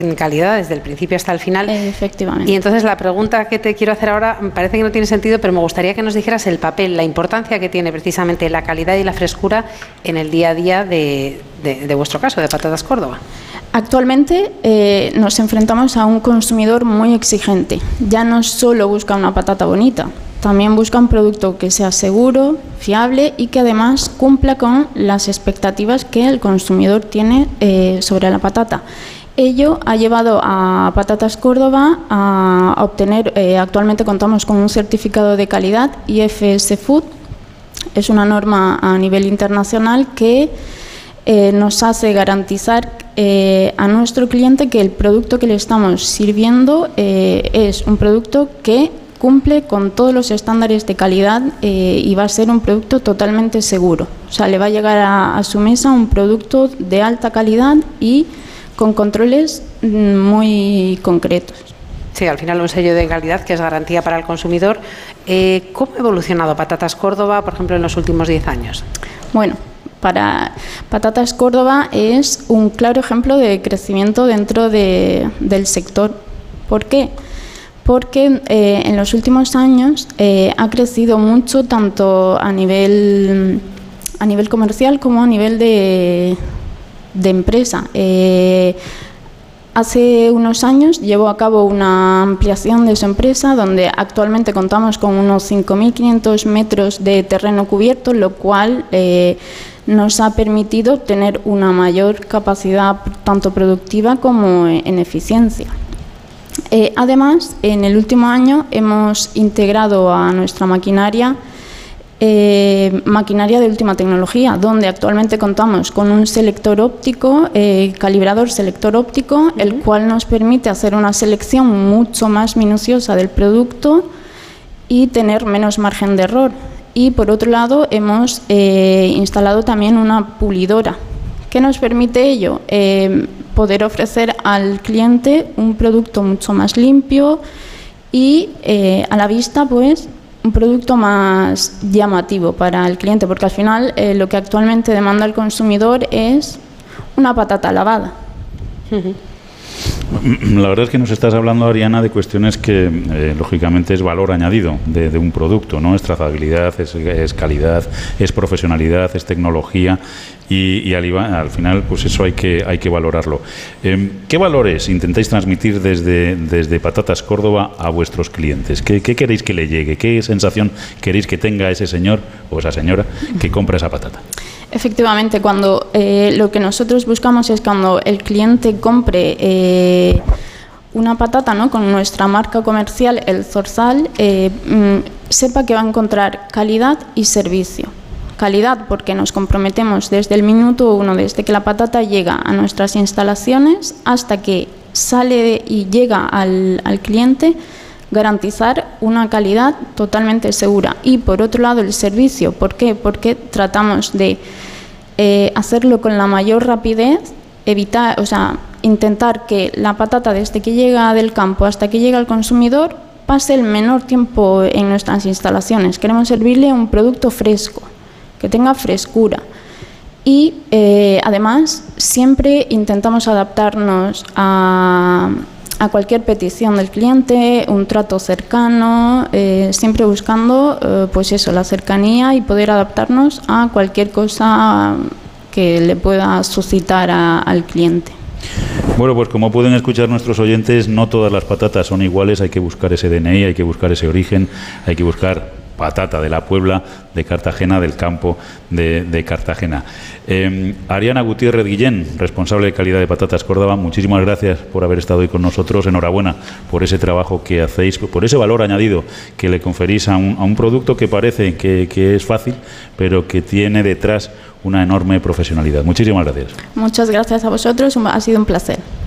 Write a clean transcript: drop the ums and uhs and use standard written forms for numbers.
en calidad desde el principio hasta el final. Efectivamente. Y entonces la pregunta que te quiero hacer ahora me parece que no tiene sentido, pero me gustaría que nos dijeras el papel, la importancia que tiene precisamente la calidad y la frescura en el día a día de vuestro caso, de Patatas Córdoba. Actualmente nos enfrentamos a un consumidor muy exigente. Ya no solo busca una patata bonita, también busca un producto que sea seguro, fiable y que además cumpla con las expectativas que el consumidor tiene sobre la patata. Ello ha llevado a Patatas Córdoba a obtener, actualmente contamos con un certificado de calidad IFS Food. Es una norma a nivel internacional que nos hace garantizar a nuestro cliente que el producto que le estamos sirviendo es un producto que cumple con todos los estándares de calidad y va a ser un producto totalmente seguro. O sea, le va a llegar a su mesa un producto de alta calidad y con controles muy concretos. Sí, al final un sello de calidad que es garantía para el consumidor. ¿Cómo ha evolucionado Patatas Córdoba, por ejemplo, en los últimos 10 años? Bueno, para Patatas Córdoba es un claro ejemplo de crecimiento dentro del sector. ¿Por qué? Porque en los últimos años ha crecido mucho tanto a nivel comercial como a nivel de empresa. Hace unos años llevó a cabo una ampliación de su empresa donde actualmente contamos con unos 5.500 metros de terreno cubierto, lo cual nos ha permitido tener una mayor capacidad tanto productiva como en eficiencia. Además, en el último año hemos integrado a nuestra maquinaria de última tecnología, donde actualmente contamos con un selector óptico, calibrador selector óptico, el cual nos permite hacer una selección mucho más minuciosa del producto y tener menos margen de error. Y por otro lado hemos instalado también una pulidora. ¿Qué nos permite ello? Poder ofrecer al cliente un producto mucho más limpio y a la vista, pues, un producto más llamativo para el cliente, porque al final lo que actualmente demanda el consumidor es una patata lavada. La verdad es que nos estás hablando, Ariana, de cuestiones que lógicamente es valor añadido de un producto, ¿no? Es trazabilidad, es calidad, es profesionalidad, es tecnología y al final pues eso hay que valorarlo. ¿Qué valores intentáis transmitir desde Patatas Córdoba a vuestros clientes? ¿Qué queréis que le llegue? ¿Qué sensación queréis que tenga ese señor o esa señora que compra esa patata? Efectivamente, cuando lo que nosotros buscamos es cuando el cliente compre una patata, ¿no?, con nuestra marca comercial, el Zorzal, sepa que va a encontrar calidad y servicio. Calidad porque nos comprometemos desde el minuto 1, desde que la patata llega a nuestras instalaciones hasta que sale y llega al cliente, garantizar una calidad totalmente segura. Y por otro lado el servicio, ¿por qué? Porque tratamos de hacerlo con la mayor rapidez, intentar que la patata desde que llega del campo hasta que llega al consumidor pase el menor tiempo en nuestras instalaciones. Queremos servirle un producto fresco, que tenga frescura. Y además siempre intentamos adaptarnos a cualquier petición del cliente, un trato cercano, siempre buscando pues eso, la cercanía y poder adaptarnos a cualquier cosa que le pueda suscitar al cliente. Bueno, pues como pueden escuchar nuestros oyentes, no todas las patatas son iguales, hay que buscar ese DNI, hay que buscar ese origen, hay que buscar patata de la Puebla, de Cartagena, del campo de Cartagena. Ariana Gutiérrez Guillén, responsable de calidad de Patatas Córdoba, muchísimas gracias por haber estado hoy con nosotros. Enhorabuena por ese trabajo que hacéis, por ese valor añadido que le conferís a un producto que parece que es fácil, pero que tiene detrás una enorme profesionalidad. Muchísimas gracias. Muchas gracias a vosotros, ha sido un placer.